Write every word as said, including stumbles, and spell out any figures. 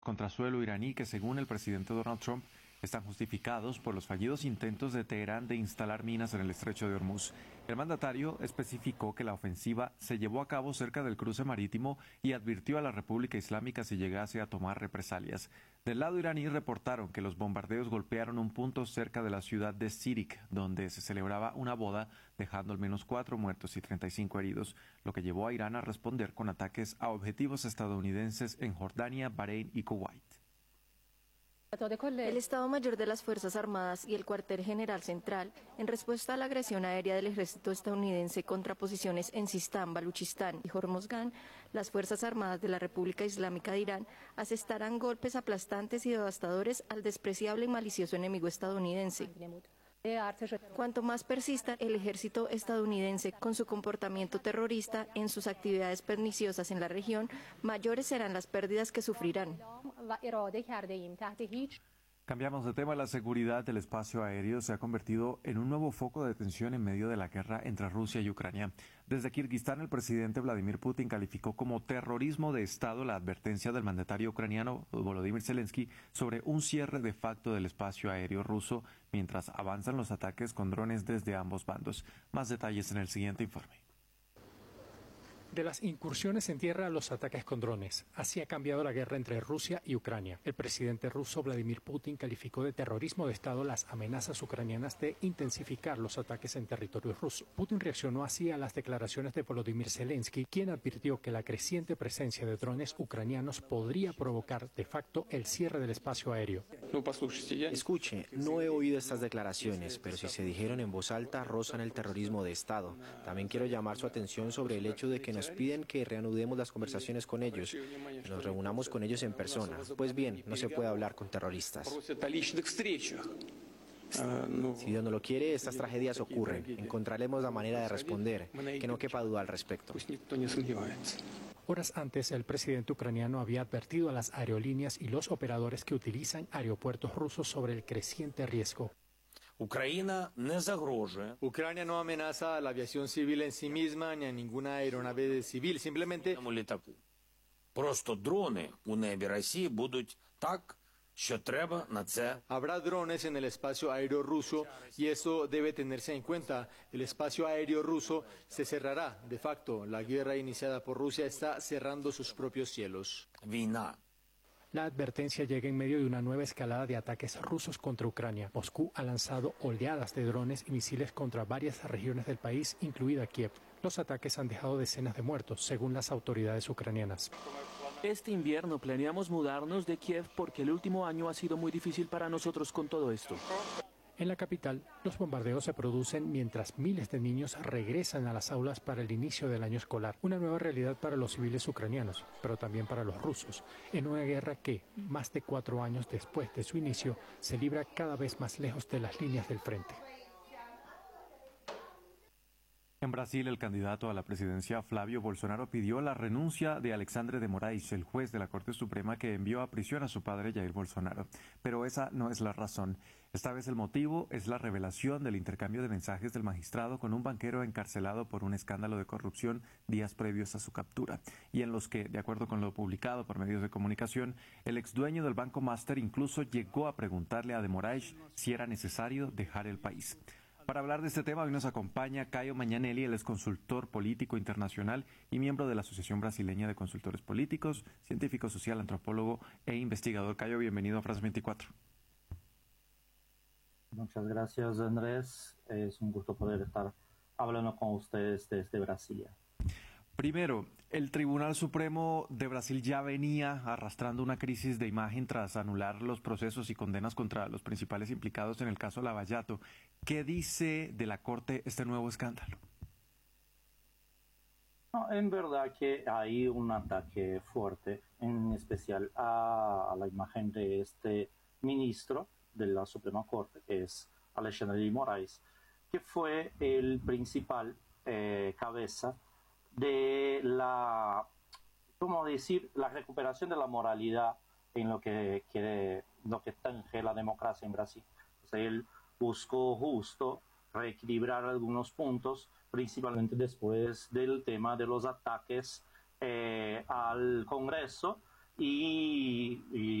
contra suelo iraní que, según el presidente Donald Trump, están justificados por los fallidos intentos de Teherán de instalar minas en el estrecho de Hormuz. El mandatario especificó que la ofensiva se llevó a cabo cerca del cruce marítimo y advirtió a la República Islámica si llegase a tomar represalias. Del lado iraní reportaron que los bombardeos golpearon un punto cerca de la ciudad de Sirik, donde se celebraba una boda, dejando al menos cuatro muertos y treinta y cinco heridos, lo que llevó a Irán a responder con ataques a objetivos estadounidenses en Jordania, Bahrein y Kuwait. El Estado Mayor de las Fuerzas Armadas y el Cuartel General Central, en respuesta a la agresión aérea del ejército estadounidense contra posiciones en Sistán, Baluchistán y Hormozgán, las Fuerzas Armadas de la República Islámica de Irán asestarán golpes aplastantes y devastadores al despreciable y malicioso enemigo estadounidense. Cuanto más persista el ejército estadounidense con su comportamiento terrorista en sus actividades perniciosas en la región, mayores serán las pérdidas que sufrirán. Cambiamos de tema. La seguridad del espacio aéreo se ha convertido en un nuevo foco de tensión en medio de la guerra entre Rusia y Ucrania. Desde Kirguistán, el presidente Vladimir Putin calificó como terrorismo de Estado la advertencia del mandatario ucraniano Volodymyr Zelensky sobre un cierre de facto del espacio aéreo ruso mientras avanzan los ataques con drones desde ambos bandos. Más detalles en el siguiente informe. De las incursiones en tierra a los ataques con drones, así ha cambiado la guerra entre Rusia y Ucrania. El presidente ruso Vladimir Putin calificó de terrorismo de Estado las amenazas ucranianas de intensificar los ataques en territorio ruso. Putin reaccionó así a las declaraciones de Volodymyr Zelensky, quien advirtió que la creciente presencia de drones ucranianos podría provocar de facto el cierre del espacio aéreo. Escuche, no he oído estas declaraciones, pero si se dijeron en voz alta, rozan el terrorismo de Estado. También quiero llamar su atención sobre el hecho de que nos Nos piden que reanudemos las conversaciones con ellos, que nos reunamos con ellos en persona. Pues bien, no se puede hablar con terroristas. Si Dios no lo quiere, estas tragedias ocurren. Encontraremos la manera de responder, que no quepa duda al respecto. Horas antes, el presidente ucraniano había advertido a las aerolíneas y los operadores que utilizan aeropuertos rusos sobre el creciente riesgo. Ucrania no amenaza a la aviación civil en sí misma ni a ninguna aeronave civil, simplemente habrá drones en el espacio aéreo ruso y eso debe tenerse en cuenta. El espacio aéreo ruso se cerrará. De facto, la guerra iniciada por Rusia está cerrando sus propios cielos. La advertencia llega en medio de una nueva escalada de ataques rusos contra Ucrania. Moscú ha lanzado oleadas de drones y misiles contra varias regiones del país, incluida Kiev. Los ataques han dejado decenas de muertos, según las autoridades ucranianas. Este invierno planeamos mudarnos de Kiev porque el último año ha sido muy difícil para nosotros con todo esto. En la capital, los bombardeos se producen mientras miles de niños regresan a las aulas para el inicio del año escolar. Una nueva realidad para los civiles ucranianos, pero también para los rusos, en una guerra que, más de cuatro años después de su inicio, se libra cada vez más lejos de las líneas del frente. En Brasil, el candidato a la presidencia Flavio Bolsonaro pidió la renuncia de Alexandre de Moraes, el juez de la Corte Suprema que envió a prisión a su padre Jair Bolsonaro. Pero esa no es la razón. Esta vez el motivo es la revelación del intercambio de mensajes del magistrado con un banquero encarcelado por un escándalo de corrupción días previos a su captura, y en los que, de acuerdo con lo publicado por medios de comunicación, el exdueño del Banco Master incluso llegó a preguntarle a de Moraes si era necesario dejar el país. Para hablar de este tema, hoy nos acompaña Caio Magnanelli, él es consultor político internacional y miembro de la Asociación Brasileña de Consultores Políticos, científico social, antropólogo e investigador. Caio, bienvenido a France veinticuatro. Muchas gracias, Andrés. Es un gusto poder estar hablando con ustedes desde Brasilia. Primero, el Tribunal Supremo de Brasil ya venía arrastrando una crisis de imagen tras anular los procesos y condenas contra los principales implicados en el caso Lava Jato. ¿Qué dice de la Corte este nuevo escándalo? No, en verdad que hay un ataque fuerte, en especial a, a la imagen de este ministro de la Suprema Corte, que es Alexandre de Moraes, que fue el principal eh, cabeza de la, ¿cómo decir?, la recuperación de la moralidad en lo que quiere, lo que tange la democracia en Brasil. O sea, él buscó justo reequilibrar algunos puntos, principalmente después del tema de los ataques eh, al Congreso y, y